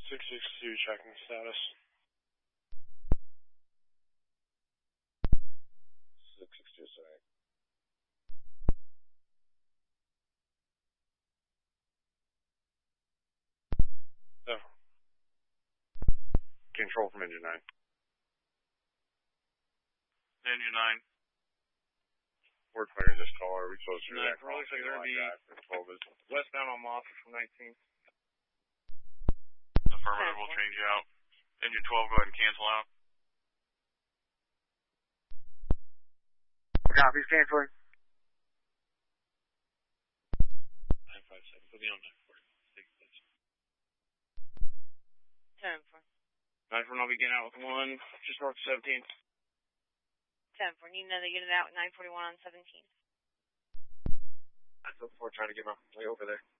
662 checking status. 662, sorry. Oh. Control from engine 9. Engine 9. We're clearing this call. Are we supposed to do that? Looks like they're going to be westbound on Moffett from 19. Affirmative, we'll change out. Engine 12, go ahead and cancel out. Copy, canceling. 957, put me on 940. 10-4. 9-4, I'll be getting out with 1, just north of 17. 10-4, need another unit out at 941 on 17. I look forward to trying to get my way over there.